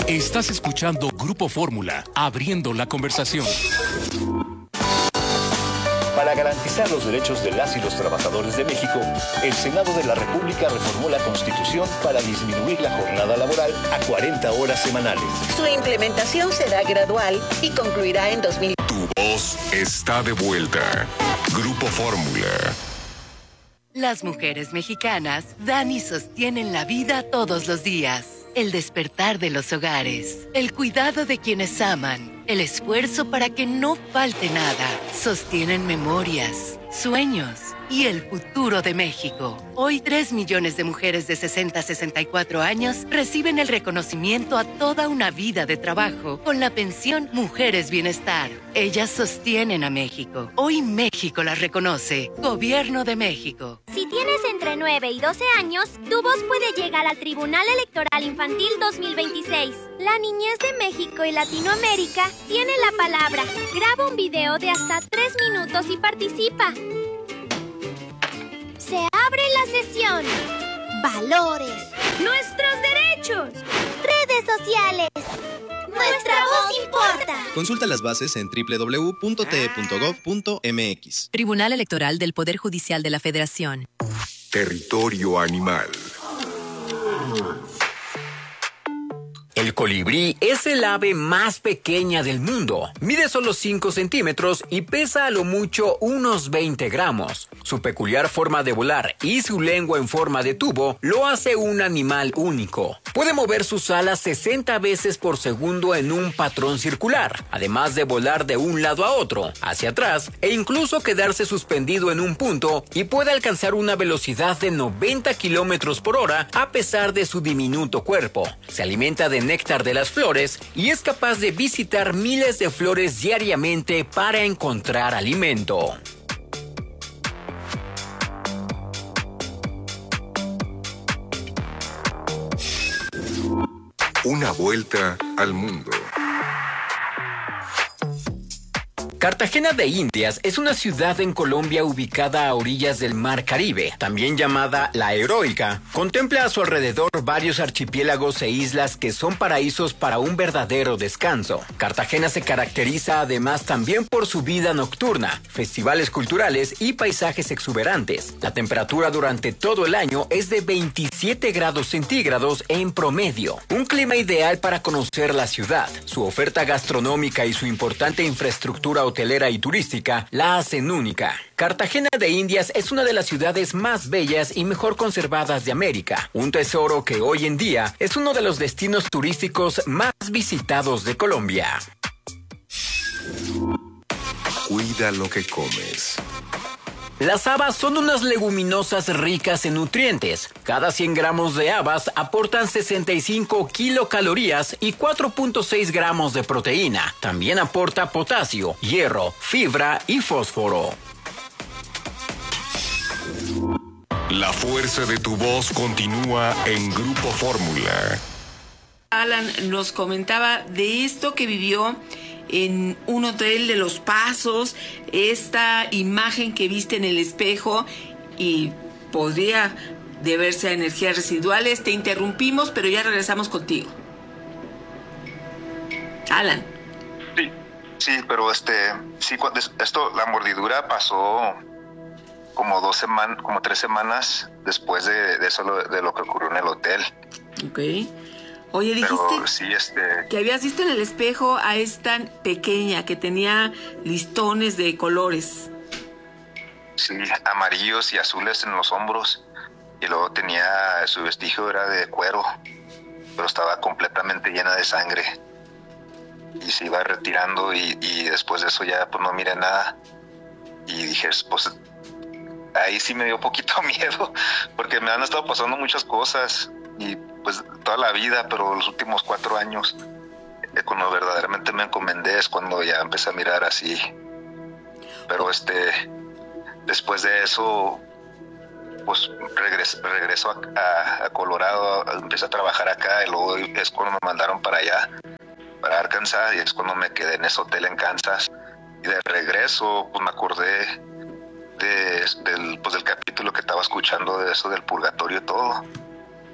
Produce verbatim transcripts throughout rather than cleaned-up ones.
Estás escuchando Grupo Fórmula, abriendo la conversación. Para garantizar los derechos de las y los trabajadores de México, el Senado de la República reformó la Constitución para disminuir la jornada laboral a cuarenta horas semanales. Su implementación será gradual y concluirá en dos mil. Tu voz está de vuelta. Grupo Fórmula. Las mujeres mexicanas dan y sostienen la vida todos los días. El despertar de los hogares, el cuidado de quienes aman, el esfuerzo para que no falte nada. Sostienen memorias, sueños y el futuro de México. Hoy, tres millones de mujeres de sesenta a sesenta y cuatro años reciben el reconocimiento a toda una vida de trabajo con la pensión Mujeres Bienestar. Ellas sostienen a México. Hoy México las reconoce. Gobierno de México. Si tienes entre nueve y doce años, tu voz puede llegar al Tribunal Electoral Infantil dos mil veintiséis. La niñez de México y Latinoamérica tiene la palabra. Graba un video de hasta tres minutos y participa. Se abre la sesión. Valores. Nuestros derechos. Redes sociales. Nuestra voz importa. Consulta las bases en doble u doble u doble u punto t e punto gov punto m x. Tribunal Electoral del Poder Judicial de la Federación. Territorio animal. El colibrí es el ave más pequeña del mundo. Mide solo cinco centímetros y pesa a lo mucho unos veinte gramos. Su peculiar forma de volar y su lengua en forma de tubo lo hace un animal único. Puede mover sus alas sesenta veces por segundo en un patrón circular, además de volar de un lado a otro, hacia atrás e incluso quedarse suspendido en un punto, y puede alcanzar una velocidad de noventa kilómetros por hora a pesar de su diminuto cuerpo. Se alimenta de néctar de las flores y es capaz de visitar miles de flores diariamente para encontrar alimento. Una vuelta al mundo. Cartagena de Indias es una ciudad en Colombia ubicada a orillas del Mar Caribe, también llamada La Heroica. Contempla a su alrededor varios archipiélagos e islas que son paraísos para un verdadero descanso. Cartagena se caracteriza además también por su vida nocturna, festivales culturales y paisajes exuberantes. La temperatura durante todo el año es de veintisiete grados centígrados en promedio. Un clima ideal para conocer la ciudad. Su oferta gastronómica y su importante infraestructura hotelera y turística la hacen única. Cartagena de Indias es una de las ciudades más bellas y mejor conservadas de América, un tesoro que hoy en día es uno de los destinos turísticos más visitados de Colombia. Cuida lo que comes. Las habas son unas leguminosas ricas en nutrientes. Cada cien gramos de habas aportan sesenta y cinco kilocalorías y cuatro punto seis gramos de proteína. También aporta potasio, hierro, fibra y fósforo. La fuerza de tu voz continúa en Grupo Fórmula. Alan nos comentaba de esto que vivió en un hotel de Los Pasos, esta imagen que viste en el espejo y podría deberse a energías residuales. Te interrumpimos, pero ya regresamos contigo. Alan. Sí, sí, pero este, sí, cuando esto, la mordidura pasó como dos semanas, como tres semanas después de, de eso, de lo que ocurrió en el hotel. Ok. Oye, dijiste Pero, sí, este... que habías visto en el espejo a esta pequeña que tenía listones de colores. Sí, amarillos y azules en los hombros. Y luego tenía, su vestigio era de cuero, pero estaba completamente llena de sangre. Y se iba retirando y, y después de eso ya pues no miré nada. Y dije, pues ahí sí me dio poquito miedo, porque me han estado pasando muchas cosas. Y pues toda la vida, pero los últimos cuatro años, eh, cuando verdaderamente me encomendé es cuando ya empecé a mirar así. Pero este, después de eso, pues regreso, regreso a, a, a Colorado, empecé a trabajar acá y luego es cuando me mandaron para allá, para Arkansas, y es cuando me quedé en ese hotel en Kansas. Y de regreso, pues me acordé de, del, pues, del capítulo que estaba escuchando de eso del purgatorio y todo.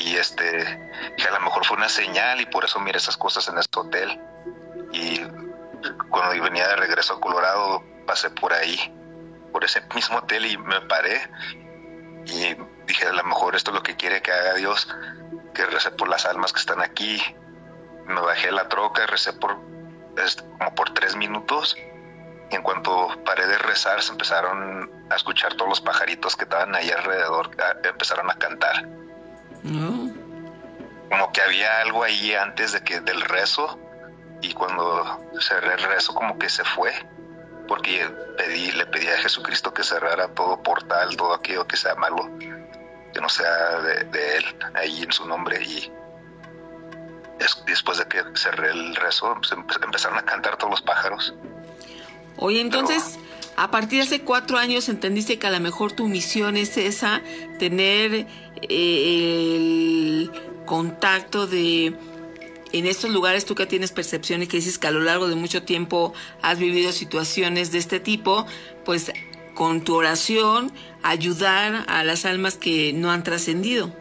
y este, que a lo mejor fue una señal y por eso miré esas cosas en ese hotel. Y cuando venía de regreso a Colorado, pasé por ahí, por ese mismo hotel, y me paré y dije, a lo mejor esto es lo que quiere que haga Dios, que recé por las almas que están aquí. Me bajé de la troca y recé por como por tres minutos, y en cuanto paré de rezar se empezaron a escuchar todos los pajaritos que estaban ahí alrededor, empezaron a cantar. No. Como que había algo ahí antes de que del rezo, y cuando cerré el rezo como que se fue, porque pedí, le pedí a Jesucristo que cerrara todo portal, todo aquello que sea malo, que no sea de, de él, ahí en su nombre. Y es, después de que cerré el rezo, pues empezaron a cantar todos los pájaros. Oye, entonces, Pero, a partir de hace cuatro años entendiste que a lo mejor tu misión es esa, tener eh, el contacto de... En estos lugares, tú que tienes percepción y que dices que a lo largo de mucho tiempo has vivido situaciones de este tipo, pues con tu oración ayudar a las almas que no han trascendido.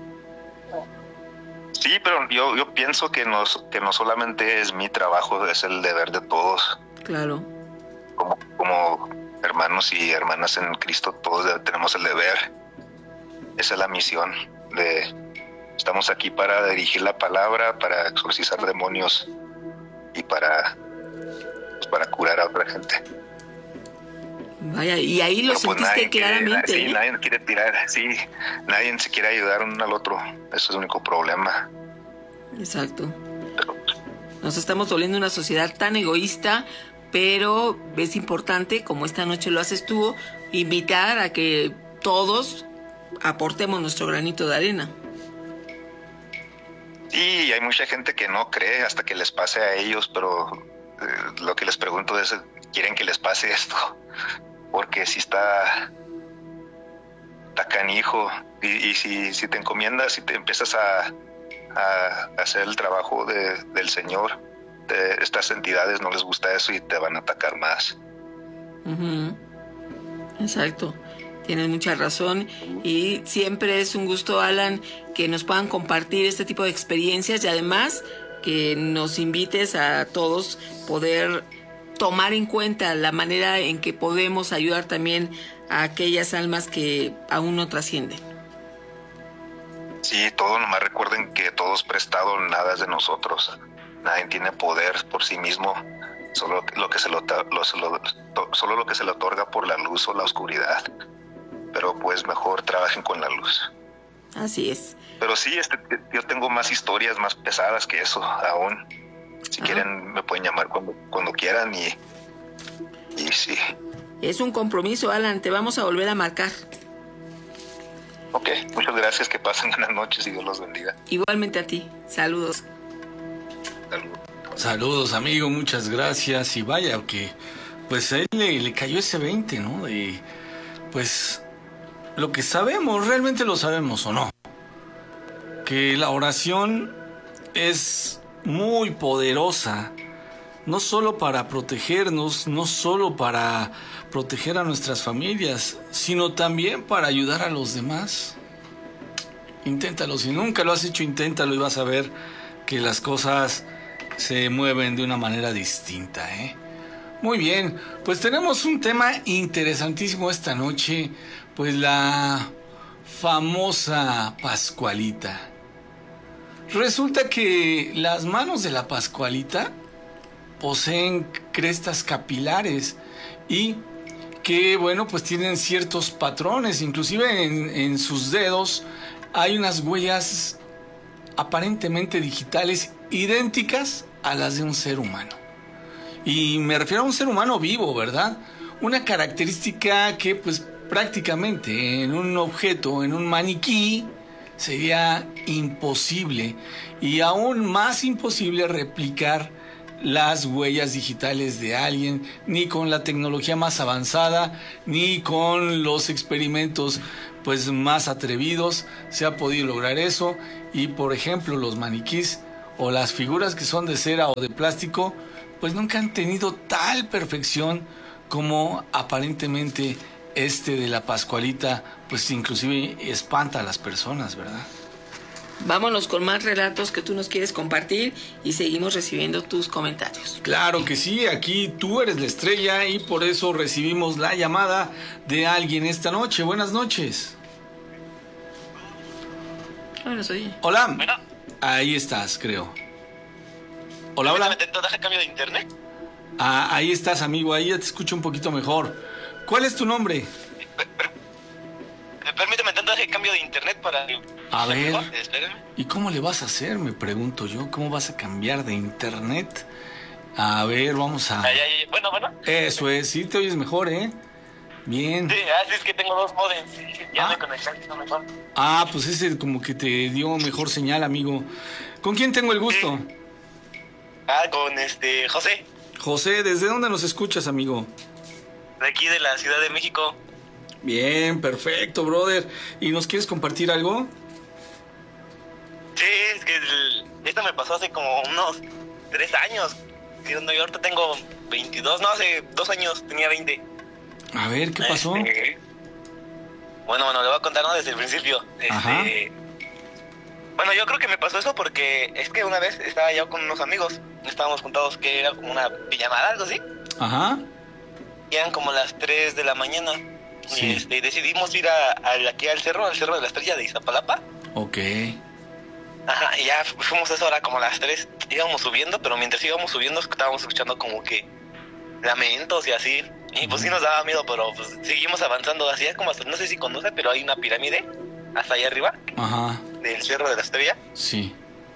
Sí, pero yo, yo pienso que no, que no solamente es mi trabajo, es el deber de todos. Claro. Como, como hermanos y hermanas en Cristo, todos tenemos el deber. Esa es la misión de... Estamos aquí para dirigir la palabra, para exorcizar demonios y para, pues, para curar a otra gente. Vaya, y ahí lo Pero, sentiste pues, claramente. Quiere, ¿eh? Sí, nadie quiere tirar, sí, nadie se quiere ayudar uno al otro. Eso es el único problema. Exacto. Pero, Nos estamos volviendo una sociedad tan egoísta, pero es importante, como esta noche lo haces tú, invitar a que todos aportemos nuestro granito de arena. Sí, hay mucha gente que no cree hasta que les pase a ellos, pero eh, lo que les pregunto es, ¿quieren que les pase esto? Porque si está, está canijo, y, y si, si te encomiendas y te empiezas a, a hacer el trabajo de, del Señor, de estas entidades no les gusta eso y te van a atacar más. Uh-huh. Exacto. Tienes mucha razón y siempre es un gusto, Alan, que nos puedan compartir este tipo de experiencias y además que nos invites a todos poder tomar en cuenta la manera en que podemos ayudar también a aquellas almas que aún no trascienden. Sí, todos nomás recuerden que todos prestado, nada es de nosotros. Nadie tiene poder por sí mismo, solo lo que se lo, lo, solo, solo lo que se le otorga por la luz o la oscuridad. Pero pues mejor trabajen con la luz. Así es. Pero sí, este, yo tengo más historias más pesadas que eso aún. Si ah. quieren me pueden llamar cuando, cuando quieran y, y sí. Es un compromiso, Alan, te vamos a volver a marcar. Ok, muchas gracias, que pasen buenas noches y Dios los bendiga. Igualmente a ti, saludos. Saludos. Saludos, amigo, muchas gracias. Y vaya, que pues a él le, le cayó ese veinte, ¿no? De, pues... Lo que sabemos, realmente lo sabemos o no, que la oración es muy poderosa, no solo para protegernos, no solo para proteger a nuestras familias, sino también para ayudar a los demás. Inténtalo, si nunca lo has hecho, inténtalo y vas a ver que las cosas se mueven de una manera distinta, ¿eh? Muy bien, pues tenemos un tema interesantísimo esta noche. Pues la famosa Pascualita. Resulta que las manos de la Pascualita poseen crestas capilares y que, bueno, pues tienen ciertos patrones. Inclusive en, en sus dedos hay unas huellas aparentemente digitales idénticas a las de un ser humano. Y me refiero a un ser humano vivo, ¿verdad? Una característica que, pues, prácticamente en un objeto, en un maniquí, sería imposible y aún más imposible replicar las huellas digitales de alguien, ni con la tecnología más avanzada, ni con los experimentos pues más atrevidos se ha podido lograr eso. Y por ejemplo los maniquís o las figuras que son de cera o de plástico pues nunca han tenido tal perfección como aparentemente este de la Pascualita, pues inclusive espanta a las personas, ¿verdad? Vámonos con más relatos que tú nos quieres compartir y seguimos recibiendo tus comentarios. Claro que sí, aquí tú eres la estrella y por eso recibimos la llamada de alguien esta noche. Buenas noches. Bueno, soy... Hola. Bueno. Ahí estás, creo. Hola, hola. ¿Me intentó dar cambio de internet? Ah, ahí estás, amigo, ahí ya te escucho un poquito mejor. ¿Cuál es tu nombre? Permíteme intentar hacer cambio de internet para... A ver, Espérame. ¿y cómo le vas a hacer? Me pregunto yo, ¿cómo vas a cambiar de internet? A ver, vamos a... Ay, ay, bueno, bueno. Eso es, sí te oyes mejor, ¿eh? Bien. Sí, así es que tengo dos modems. Ya Ah. me conecté mejor. Ah, pues ese como que te dio mejor señal, amigo. ¿Con quién tengo el gusto? Ah, con este... José, José, ¿desde dónde nos escuchas, amigo? de aquí de la Ciudad de México. Bien, perfecto, brother. ¿Y nos quieres compartir algo? Sí, es que el- esto me pasó hace como unos tres años. Que yo ahorita tengo veintidós, no, hace dos años tenía veinte. A ver, ¿qué pasó? Este, bueno, bueno, le voy a contar, ¿no? Desde el principio. Este, Ajá. Bueno, yo creo que me pasó eso porque es que una vez estaba yo con unos amigos, estábamos juntados, que era como una pijamada, algo así. Ajá. Y eran como las tres de la mañana. Sí. Y este, decidimos ir a, a- aquí al cerro, al cerro de la Estrella de Iztapalapa. Ok. Ajá, y ya fu- fuimos a esa hora como a las tres. Íbamos subiendo, pero mientras íbamos subiendo estábamos escuchando como que lamentos y así. Y pues sí nos daba miedo, pero pues seguimos avanzando. Así es como hasta, no sé si conoce, pero hay una pirámide hasta allá arriba Ajá. del cerro de la Estrella. Sí.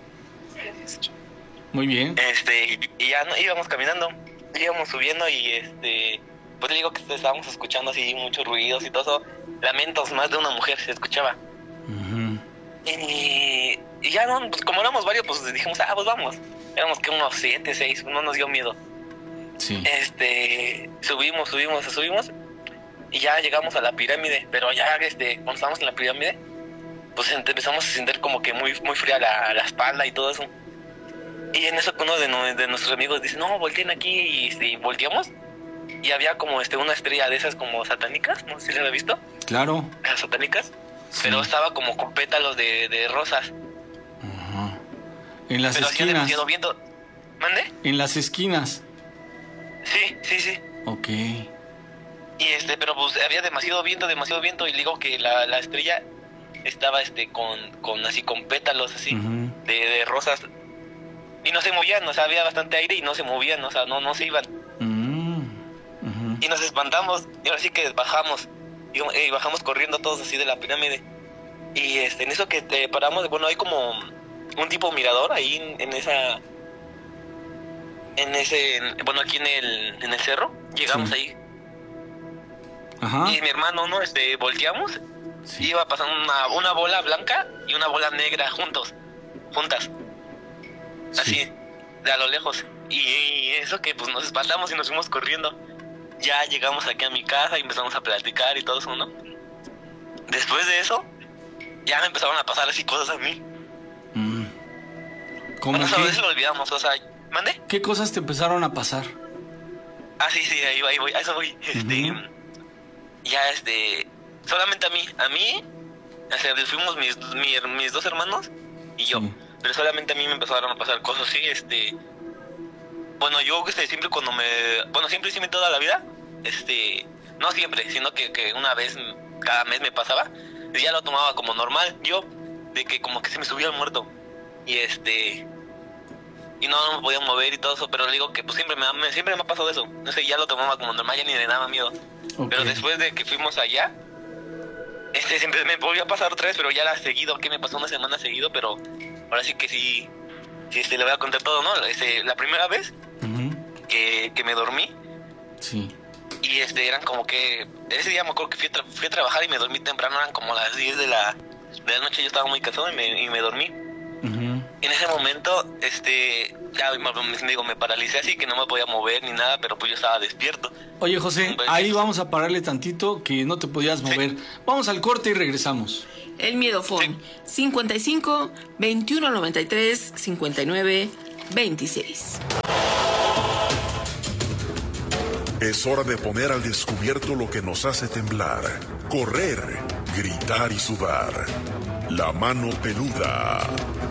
Muy bien. Este, y, y ya no, íbamos caminando, íbamos subiendo y este, pues le digo que estábamos escuchando así muchos ruidos y todo eso, lamentos más de una mujer se escuchaba. Ujú. Y, y ya no, pues como éramos varios, pues dijimos, ah, pues vamos. Éramos que unos siete, seis, no nos dio miedo. Sí. Este, subimos, subimos, subimos y ya llegamos a la pirámide, pero ya este, cuando estábamos en la pirámide, pues empezamos a sentir como que muy, muy fría la, la espalda y todo eso. Y en eso uno de, no- de nuestros amigos dice, no, volteen aquí, y, este, y volteamos. Y había como este una estrella de esas como satánicas, no sé si la había visto, Claro. las satánicas, pero estaba como con pétalos de, de rosas. Ajá. En las pero hacía esquinas. demasiado viento. ¿Mande? En las esquinas. Sí, sí, sí. Ok. Y este, pero pues había demasiado viento, demasiado viento, y le digo que la, la estrella estaba este con, con así con pétalos así Ujú. de, de rosas. Y no se movían, o sea, había bastante aire y no se movían, o sea, no, no se iban. Mm. Ujú. Y nos espantamos, y ahora sí que bajamos. Y, y bajamos corriendo todos así de la pirámide. Y este, en eso que te paramos, bueno, hay como un tipo mirador ahí en, en esa... En ese, en- bueno, aquí en el, en el cerro, llegamos Sí. ahí. Ajá. Y mi hermano, ¿no? Este, volteamos, Sí. y iba pasando una, una bola blanca y una bola negra juntos, juntas. Así, de a lo lejos. Y, y eso que pues nos espantamos y nos fuimos corriendo. Ya llegamos aquí a mi casa y empezamos a platicar y todo eso, ¿no? Después de eso, ya me empezaron a pasar así cosas a mí. Mm. ¿Cómo Bueno, eso a qué? veces lo olvidamos, o sea, ¿mande? ¿Qué cosas te empezaron a pasar? Ah, sí, sí, ahí voy, ahí voy, a eso voy. Este, Ujú. ya este, solamente a mí, a mí, o sea, fuimos mis, mi- mis dos hermanos y yo. Sí. Pero solamente a mí me empezaron a pasar cosas así, este... Bueno, yo este, siempre cuando me... Bueno, siempre hicimos toda la vida, este... No siempre, sino que, que una vez cada mes me pasaba, y ya lo tomaba como normal, yo, de que como que se me subía el muerto. Y este... Y no, no me podía mover y todo eso, pero le digo que pues siempre me, ha- me- siempre me ha pasado eso. No sé, ya lo tomaba como normal, ya ni le daba miedo. Ok. Pero después de que fuimos allá, este siempre me volvió a pasar otra vez, pero ya era seguido, que me pasó una semana seguido, pero ahora sí que sí, sí este, le voy a contar todo, ¿no? Este, la primera vez Ujú. que, que me dormí, Sí. y este eran como que, ese día me acuerdo que fui a, tra- fui a trabajar y me dormí temprano, eran como las diez de la, de la noche, yo estaba muy cansado y me, y me dormí. Ujú. Y en ese momento, este, ya me, me- digo, me paralicé así, que no me podía mover ni nada, pero pues yo estaba despierto. Oye, José, ahí vamos a pararle tantito que no te podías mover. Vamos al corte y regresamos. El Miedofón, cincuenta y cinco, veintiuno noventa y tres, cincuenta y nueve, veintiséis. Es hora de poner al descubierto lo que nos hace temblar, correr, gritar y sudar. La mano peluda.